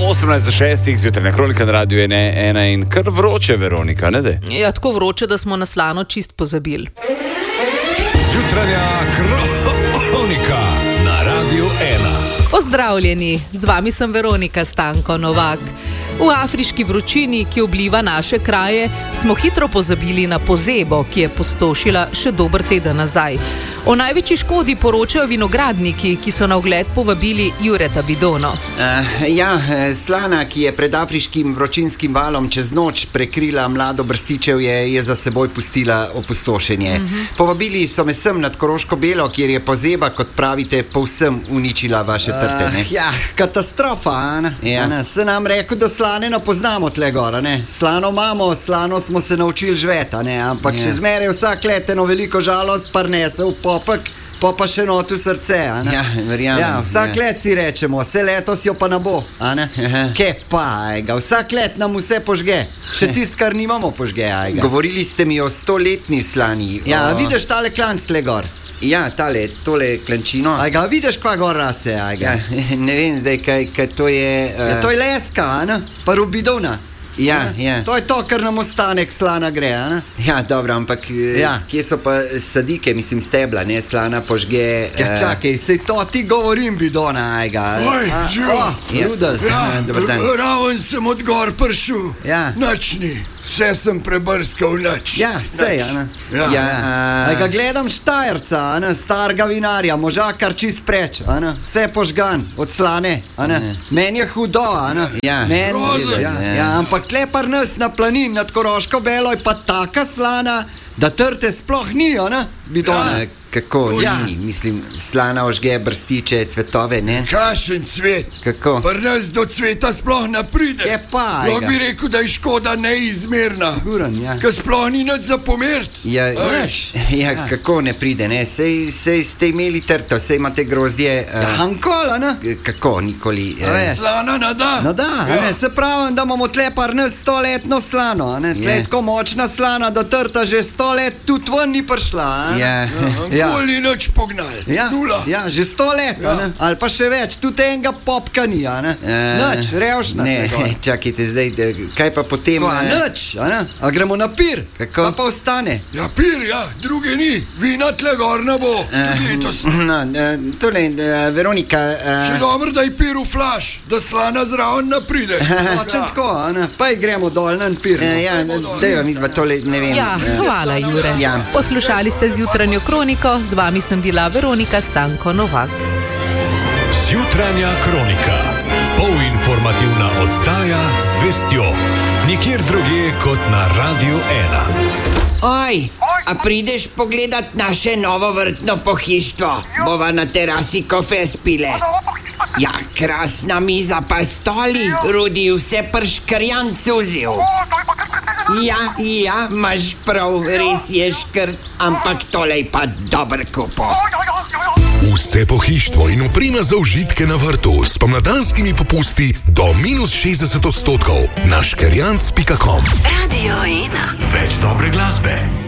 18:06, zjutraj kronika na Radiu ena in kar vroče, Veronika, ne de? Ja, tako vroče, da smo na slano čist pozabili. Jutranja kronika na Radiu 1. Pozdravljeni, z vami sem Veronika Stanko Novak. V afriški vročini, ki obliva naše kraje, smo hitro pozabili na pozebo, ki je pustošila še dober teden nazaj. O največji škodi poročajo vinogradniki, ki so na ogled povabili Jureta Bidono. Slana, ki je pred afriškim vročinskim valom čez noč prekrila mlado brstičev, je za seboj pustila opustošenje. Povabili so me sem nad Koroško Belo, kjer je pozeba, kot pravite, povsem uničila vaše trte. Katastrofa, Ana. Ja. Se nam rekel, da slane ne poznamo tle gora, ne. Slano imamo, slano smo se naučili živeti, ne, ampak še zmeraj vsak let eno veliko žalost parnese v popek, pa še not v srce, ne. Ja, verjamem. Vsak let si rečemo, vse letos jo pa ne bo, ne. Ke pa, vsak let nam vse požge, še tist, kar nimamo požge, Govorili ste mi o 100-letni slani. Ja, vidiš tale klanc tle gor? Ja, tole klančino. Vidiš, kva gor rase, Ja, ne vem zdaj, kaj to je... To je leska, ne, pa rubidovna. Ja. To je to, kar nam ostane, slana gre, ne? Ja, dobro, ampak kje so pa sadike, mislim stebla, ne, slana požge... Čakaj, sej to ti govorim, Bidona, živo. Rudel. Dobar dan. Raven sem od gor prišel. Ja. Načni, vse sem prebrskal nač. Ja, sej, ne? Gledam Štajerca, ne, starega vinarja, možakar čist preč, ne? Vse požgan, od slane, ne? Meni je hudo, ne? Ampak tle par nas na planin nad Koroško Belo je pa taka slana, da trte sploh ni, ne, Bidona. Kako ni? Mislim, slana ožge brstiče, cvetove, ne? Kašen cvet. Kako? Pri nas do cveta sploh ne pride. Je pa, Lahko bi rekel, da je škoda neizmerna. Guran, ja. Ker sploh ni nič za pomert. Kako ne pride, ne? Sej ste imeli trto, sej imate grozdje... Hankola, ne? Kako, nikoli... Slana nada. Ne, se pravim, da imamo tle par nas 100-letno slano, ne? Tle tako močna slana, da trta že 100 let tudi ven ni prišla, Nikoli nič pognal. Nula. Ja, že 100 let, ne? Ali pa še več, tudi enega popka ni, ne? Nič, revšna. Ne, čakajte zdaj, kaj pa potem... Nič, ne? A gremo na pir, kako? Pa ostane. Ja, pir, druge ni. Vina tle gor ne bo. Veronika... Še dobro, da je pir v flaš, da slana zraven ne pride. Točen tako, ne? Pa gremo dol na pir. Dejva midva tole, ne vem. Ja, hvala, Jure. Poslušali ste zjutranjo kroniko, z vami sem bila Veronika Stanko Novak. Jutranja kronika. Polinformativna oddaja z vestjo. Nikjer drugje kot na Radiu 1. Oj, a prideš pogledat naše novo vrtno pohištvo? Bova na terasi kofe spile. Ja, krasna miza pa stoli, Rudi vse prškrjan cuzil. Ja, imaš prav, res je škrt, ampak tole je pa dober kupo. Vse pohištvo in oprema za užitke na vrtu s pomladanskimi popusti do -60% na škerjanc.com. Radio 1. Več dobre glasbe.